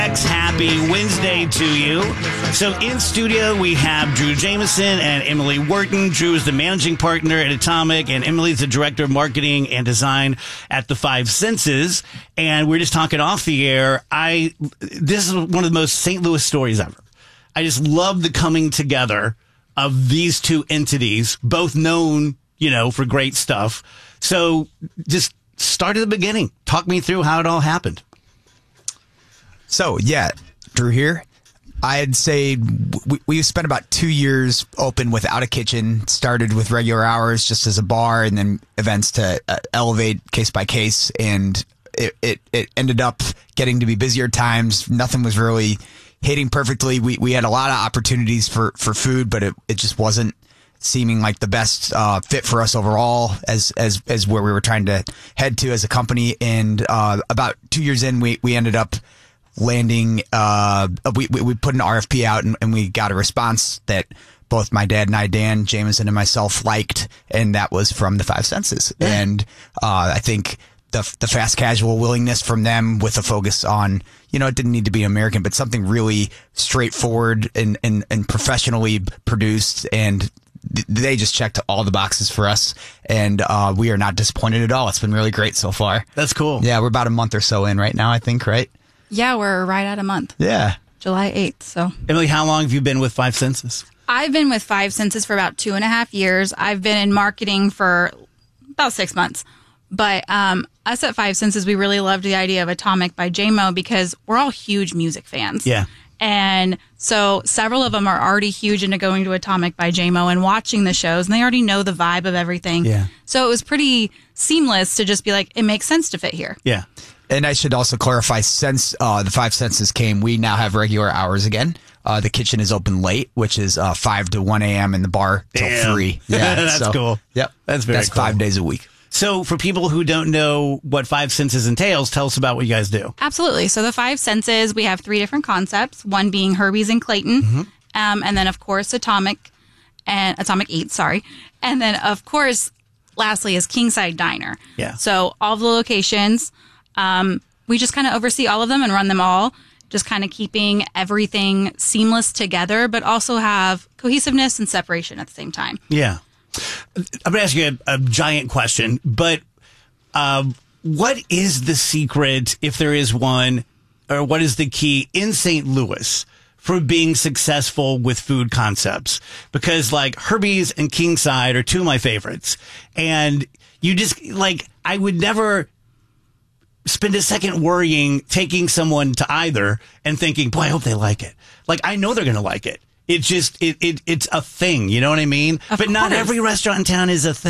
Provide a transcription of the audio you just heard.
Happy Wednesday to you. So in studio, we have Drew Jameson and Emily Wharton. Drew is the managing partner at Atomic, and Emily's the director of marketing and design at the Five Senses. And we're just talking off the air. This is one of the most St. Louis stories ever. I just love the coming together of these two entities, both known, for great stuff. So just start at the beginning. Talk me through how it all happened. So, Drew here. I'd say we've spent about 2 years open without a kitchen, started with regular hours just as a bar, and then events to elevate case by case. And it ended up getting to be busier times. Nothing was really hitting perfectly. We had a lot of opportunities for food, but it just wasn't seeming like the best fit for us overall as where we were trying to head to as a company. And about 2 years in, we ended up landing, we put an RFP out and we got a response that both my dad and I, Dan Jameson, and myself liked, and that was from the Five Senses. And I think the fast casual willingness from them with a focus on, it didn't need to be American, but something really straightforward and professionally produced, and they just checked all the boxes for us, and we are not disappointed at all. It's been really great so far. That's cool. Yeah, we're about a month or so in right now, I think, right? Yeah, we're right at a month. Yeah. July 8th. So, Emily, how long have you been with Five Senses? I've been with Five Senses for about 2.5 years. I've been in marketing for about 6 months. But us at Five Senses, we really loved the idea of Atomic by JMO because we're all huge music fans. Yeah. And so several of them are already huge into going to Atomic by JMO and watching the shows, and they already know the vibe of everything. Yeah. So it was pretty seamless to just be like, it makes sense to fit here. Yeah. And I should also clarify, since the Five Senses came, we now have regular hours again. The kitchen is open late, which is 5 to 1 a.m. and the bar till 3. Yeah, that's cool. Yep. That's very cool. 5 days a week. So for people who don't know what Five Senses entails, tell us about what you guys do. Absolutely. So the Five Senses, we have 3 different concepts, one being Herbie's in Clayton, and then, of course, Atomic 8, sorry. And then, of course, lastly is Kingside Diner. Yeah. So all the locations, we just kind of oversee all of them and run them all, just kind of keeping everything seamless together, but also have cohesiveness and separation at the same time. Yeah. I'm going to ask you a giant question, but what is the secret, if there is one, or what is the key in St. Louis for being successful with food concepts? Because like Herbie's and Kingside are 2 of my favorites. And you just I would never spend a second worrying taking someone to either and thinking, boy, I hope they like it. I know they're going to like it. It's just, it's a thing. You know what I mean? But not every restaurant in town is a thing.